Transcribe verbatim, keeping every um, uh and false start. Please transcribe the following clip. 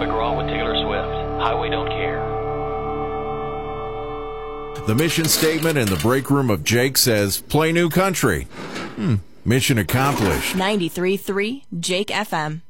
McGraw with Taylor Swift. Highway Don't Care. The mission statement in the break room of Jake says, play new country. Hmm. Mission accomplished. ninety-three point three Jake F M.